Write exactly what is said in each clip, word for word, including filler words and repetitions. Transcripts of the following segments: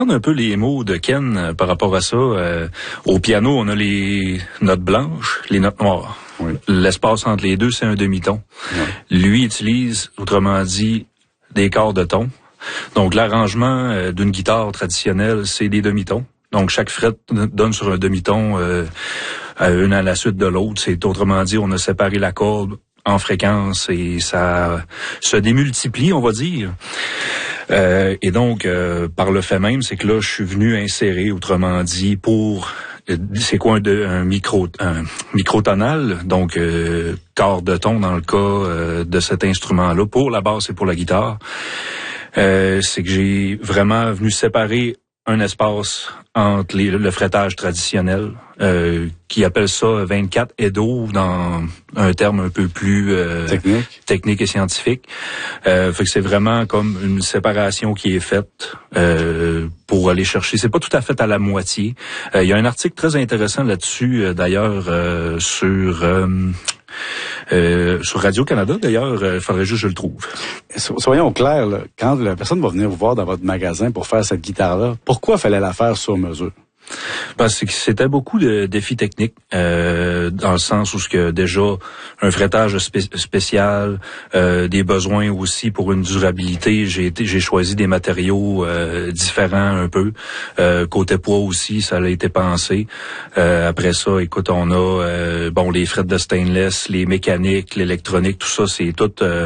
Un peu les mots de Ken euh, par rapport à ça. Euh, au piano, on a les notes blanches, les notes noires. Oui. L'espace entre les deux, c'est un demi-ton. Oui. Lui utilise, autrement dit, des quarts de ton. Donc, l'arrangement euh, d'une guitare traditionnelle, c'est des demi-tons. Donc, chaque fret donne sur un demi-ton, euh, une à la suite de l'autre. C'est autrement dit, on a séparé la corde en fréquence et ça se démultiplie, on va dire. Euh, et donc, euh, par le fait même, c'est que là, je suis venu insérer, autrement dit, pour... C'est quoi un, un micro un microtonal, donc euh, quart de ton dans le cas euh, de cet instrument-là, pour la basse et pour la guitare. Euh, c'est que j'ai vraiment venu séparer un espace entre les, le fretage traditionnel, euh, qui appelle ça vingt-quatre Edo dans un terme un peu plus euh, technique. technique et scientifique. Euh, fait que c'est vraiment comme une séparation qui est faite euh, pour aller chercher. C'est pas tout à fait à la moitié. Euh, il y a un article très intéressant là-dessus, euh, d'ailleurs, euh, sur... Euh, Euh, sur Radio-Canada, d'ailleurs, il euh, faudrait juste que je le trouve. Soyons clairs, là, quand la personne va venir vous voir dans votre magasin pour faire cette guitare-là, pourquoi fallait la faire sur mesure? Parce que c'était beaucoup de défis techniques, euh, dans le sens où ce que déjà un fretage spé- spécial, euh, des besoins aussi pour une durabilité. J'ai été, j'ai choisi des matériaux euh, différents un peu. Euh, côté poids aussi, ça a été pensé. Euh, après ça, écoute, on a euh, bon les frettes de stainless, les mécaniques, l'électronique, tout ça, c'est tout euh,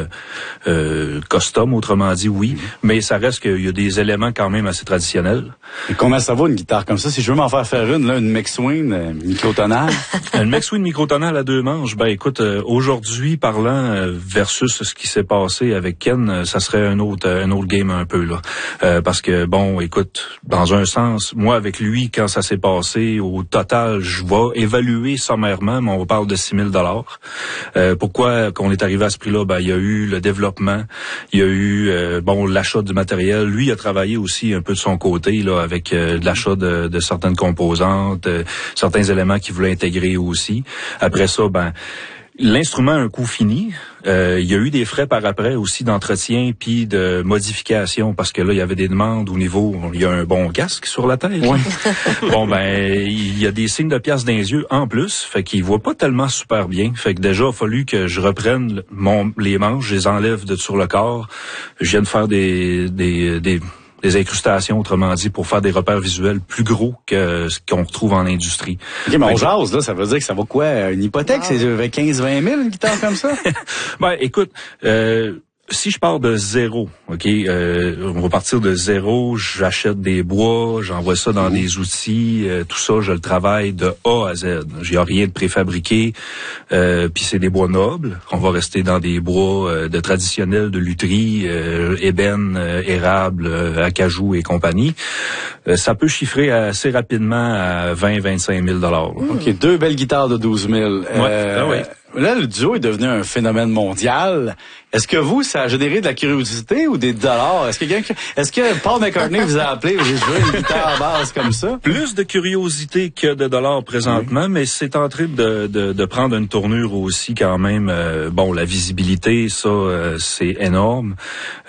euh, custom, autrement dit, oui. Mais ça reste qu'il y a des éléments quand même assez traditionnels. Et combien ça vaut une guitare comme ça? Si je veux m'en faire faire une, là, une McSween euh, microtonale. Une McSween microtonale à deux manches, ben écoute, euh, aujourd'hui parlant euh, versus ce qui s'est passé avec Ken, euh, ça serait un autre un autre game un peu là. Euh, parce que bon, écoute, dans un sens, moi avec lui, quand ça s'est passé, au total, je vais évaluer sommairement, mais on parle de six mille dollars. Euh, pourquoi qu'on est arrivé à ce prix-là? Ben il y a eu le développement, il y a eu euh, bon l'achat du matériel. Lui il a travaillé aussi un peu de son côté là avec euh, de l'achat de, de certaines composantes, euh, certains éléments qu'il voulait intégrer aussi. Après ça, ben l'instrument a un coût fini. Euh, il y a eu des frais par après aussi d'entretien puis de modification parce que là il y avait des demandes au niveau, il y a un bon casque sur la tête. Oui. Bon ben il y a des signes de pièces dans les yeux en plus, fait qu'il voit pas tellement super bien. Fait que déjà il a fallu que je reprenne mon les manches, je les enlève de sur le corps. Je viens de faire des des des des incrustations, autrement dit, pour faire des repères visuels plus gros que ce qu'on retrouve en industrie. OK, mais on jase, là, ça veut dire que ça vaut quoi? Une hypothèque, ah. C'est quinze à vingt mille, une guitare comme ça? Ben, écoute, euh, si je pars de zéro, OK, euh, on va partir de zéro, j'achète des bois, j'envoie ça dans mmh. des outils, euh, tout ça, je le travaille de A à Z. J'ai rien de préfabriqué, euh, puis c'est des bois nobles. On va rester dans des bois euh, de traditionnels, de lutherie, euh, ébène, euh, érable, euh, acajou et compagnie. Euh, ça peut chiffrer assez rapidement à vingt à vingt-cinq mille dollars. Mmh. OK, deux belles guitares de douze mille. Ouais, euh, ah oui. Là, le duo est devenu un phénomène mondial. Est-ce que vous, ça a généré de la curiosité ou des dollars? Est-ce que quelqu'un, est-ce que Paul McCartney vous a appelé, j'ai joué une guitare à base comme ça? Plus de curiosité que de dollars présentement, oui. Mais c'est en train de, de, de prendre une tournure aussi quand même. Euh, bon, la visibilité, ça, euh, c'est énorme.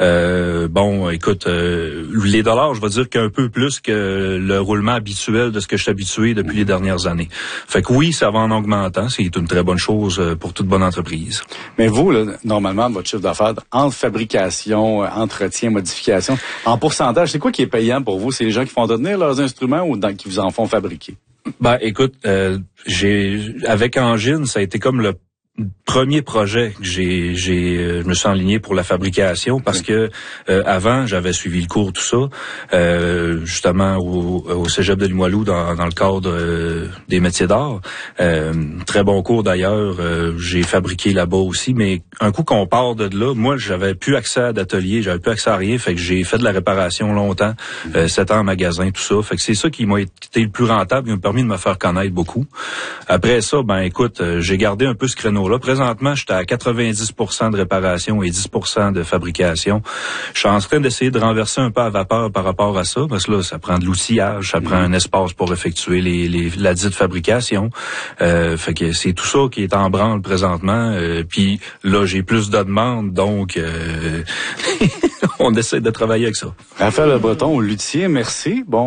Euh, bon, écoute, euh, les dollars, je vais dire qu'un peu plus que le roulement habituel de ce que je suis habitué depuis oui. les dernières années. Fait que oui, ça va en augmentant. C'est une très bonne chose pour toute bonne entreprise. Mais vous, là, normalement, votre chiffre d'affaires, entre fabrication, entretien, modification, en pourcentage, c'est quoi qui est payant pour vous? C'est les gens qui font devenir leurs instruments ou dans, qui vous en font fabriquer? Ben, écoute, euh, j'ai avec Engine, ça a été comme le premier projet que j'ai, j'ai, euh, je me suis enligné pour la fabrication parce que euh, avant j'avais suivi le cours tout ça, euh, justement au, au Cégep de Limoilou dans, dans le cadre euh, des métiers d'art. Euh, très bon cours d'ailleurs. Euh, j'ai fabriqué là-bas aussi, mais un coup qu'on part de là, moi j'avais plus accès à d'atelier, j'avais plus accès à rien, fait que j'ai fait de la réparation longtemps, euh, sept ans en magasin, tout ça. Fait que c'est ça qui m'a été le plus rentable, qui m'a permis de me faire connaître beaucoup. Après ça, ben écoute, euh, j'ai gardé un peu ce créneau. Là, présentement, j'étais à quatre-vingt-dix pour cent de réparation et dix pour cent de fabrication. Je suis en train d'essayer de renverser un peu à vapeur par rapport à ça, parce que là, ça prend de l'outillage, ça mmh. prend un espace pour effectuer les, les, la dite fabrication. Euh, fait que c'est tout ça qui est en branle présentement. Euh, Puis là, j'ai plus de demandes, donc euh, on essaie de travailler avec ça. Raphaël Le Breton, luthier, merci. Bon.